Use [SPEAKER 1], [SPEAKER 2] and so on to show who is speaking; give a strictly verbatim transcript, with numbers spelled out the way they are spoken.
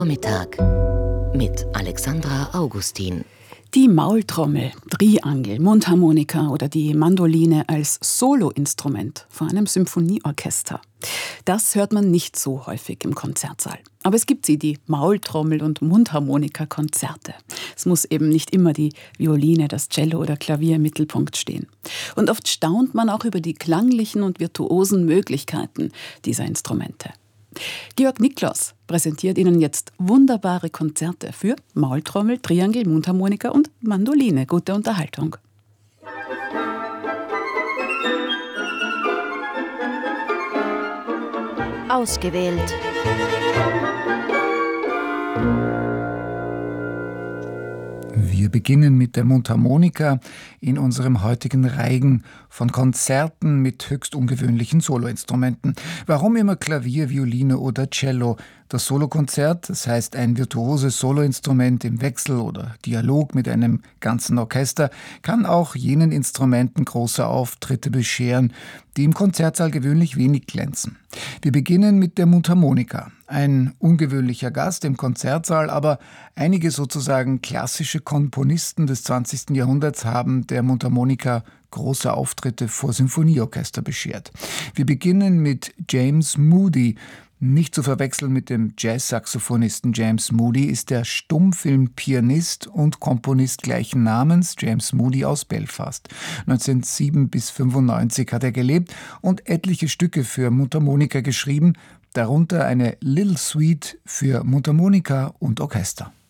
[SPEAKER 1] Mittag mit Alexandra Augustin.
[SPEAKER 2] Die Maultrommel, Triangel, Mundharmonika oder die Mandoline als Soloinstrument vor einem Symphonieorchester. Das hört man nicht so häufig im Konzertsaal. Aber es gibt sie, die Maultrommel- und Mundharmonika-Konzerte. Es muss eben nicht immer die Violine, das Cello oder Klavier im Mittelpunkt stehen. Und oft staunt man auch über die klanglichen und virtuosen Möglichkeiten dieser Instrumente. Georg Niklas präsentiert Ihnen jetzt wunderbare Konzerte für Maultrommel, Triangel, Mundharmonika und Mandoline. Gute Unterhaltung.
[SPEAKER 3] Ausgewählt.
[SPEAKER 4] Wir beginnen mit der Mundharmonika in unserem heutigen Reigen von Konzerten mit höchst ungewöhnlichen Soloinstrumenten. Warum immer Klavier, Violine oder Cello? Das Solokonzert, das heißt ein virtuoses Soloinstrument im Wechsel oder Dialog mit einem ganzen Orchester, kann auch jenen Instrumenten große Auftritte bescheren, die im Konzertsaal gewöhnlich wenig glänzen. Wir beginnen mit der Mundharmonika. Ein ungewöhnlicher Gast im Konzertsaal, aber einige sozusagen klassische Komponisten des zwanzigsten Jahrhunderts haben der Mundharmonika große Auftritte vor Symphonieorchester beschert. Wir beginnen mit James Moody. Nicht zu verwechseln mit dem Jazz-Saxophonisten James Moody ist der Stummfilm-Pianist und Komponist gleichen Namens, James Moody aus Belfast. neunzehnhundertsieben bis fünfundneunzig hat er gelebt und etliche Stücke für Mundharmonika geschrieben, darunter eine Little Suite für Mundharmonika und Orchester.